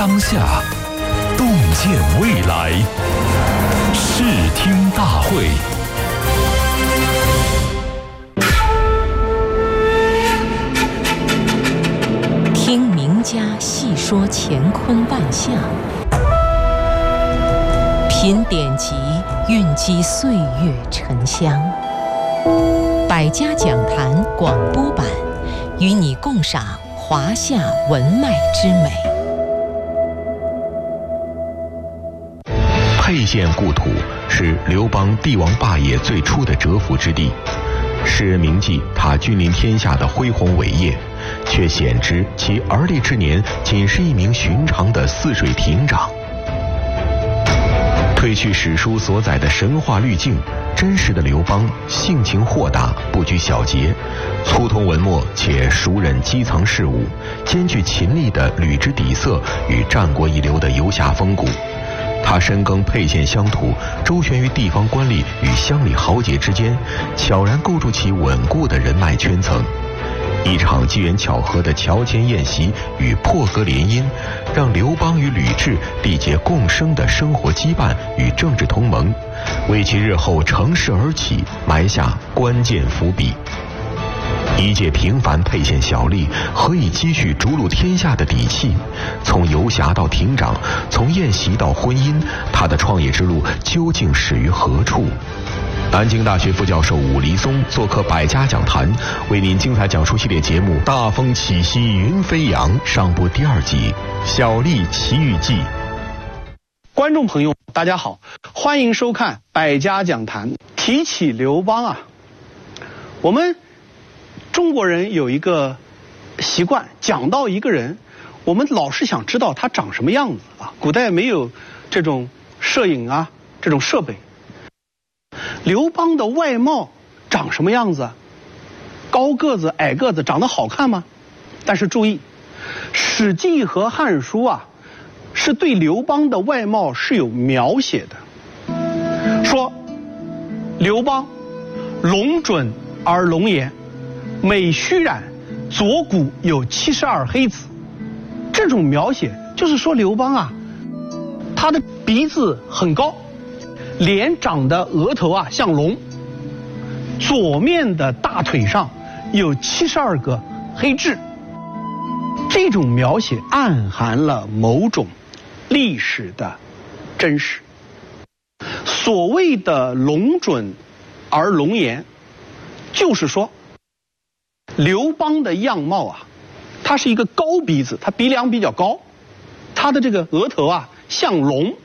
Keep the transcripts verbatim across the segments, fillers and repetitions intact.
当下，洞见未来。视听大会。 听名家细说乾坤万象，品典籍蕴积岁月沉香。百家讲坛广播版，与你共赏华夏文脉之美。 沛县故土是刘邦帝王霸业最初的蛰伏之地，世人铭记他君临天下的恢宏伟业，却鲜知其而立之年仅是一名寻常的泗水亭长。褪去史书所载的神话滤镜，真实的刘邦性情豁达，不拘小节，粗通文墨且熟稔基层事务，兼具秦丽的履之底色与战国一流的游侠风骨。他深耕沛县乡土，周旋于地方官吏与乡里豪杰之间，悄然构筑起稳固的人脉圈层。一场机缘巧合的乔迁宴席与破格联姻，让刘邦与吕雉缔结共生的生活羁绊与政治同盟，为其日后乘势而起埋下关键伏笔。一介平凡沛县小吏，何以积蓄逐鹿天下的底气？从游侠到亭长，从宴席到婚姻，他的创业之路究竟始于何处？南京大学副教授武黎松做客百家讲坛，为您精彩讲述系列节目《大风起兮云飞扬》上播第二集《小吏奇遇记》。 观众朋友大家好，欢迎收看百家讲坛。提起刘邦啊，我们中国人有一个习惯，讲到一个人，我们老是想知道他长什么样子啊。古代没有这种摄影啊，这种设备。刘邦的外貌长什么样子？高个子、矮个子，长得好看吗？但是注意，《史记》和《汉书》啊，是对刘邦的外貌是有描写的。说刘邦龙准而龙颜，美须髯，左骨有七十二黑子。这种描写就是说刘邦啊，他的鼻子很高，脸长得额头啊像龙，左面的大腿上有七十二个黑痣。这种描写暗含了某种历史的真实。所谓的龙准而龙颜，就是说刘邦的样貌啊，他是一个高鼻子，他鼻梁比较高，他的这个额头啊像龙。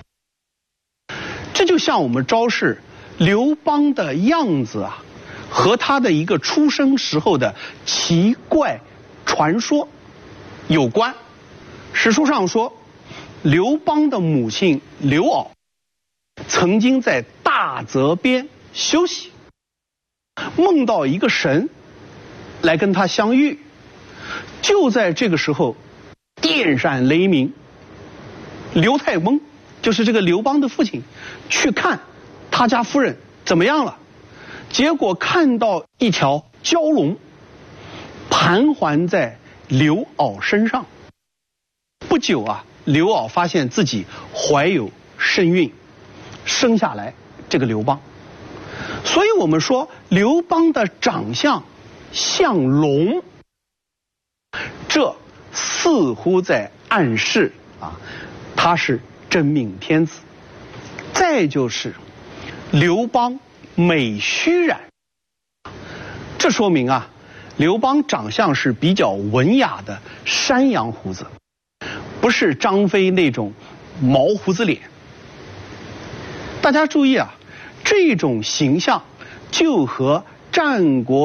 这就像我们昭示刘邦的样子啊，和他的一个出生时候的奇怪传说有关。史书上说，刘邦的母亲刘媪曾经在大泽边休息，梦到一个神来跟他相遇。就在这个时候，电闪雷鸣，刘太公就是这个刘邦的父亲，去看他家夫人怎么样了，结果看到一条蛟龙盘桓在刘媪身上。不久啊，刘媪发现自己怀有身孕，生下来这个刘邦。所以我们说刘邦的长相像龙，这似乎在暗示啊，他是真命天子。再就是刘邦美须髯，这说明啊，刘邦长相是比较文雅的山羊胡子，不是张飞那种毛胡子脸。大家注意啊，这种形象就和战国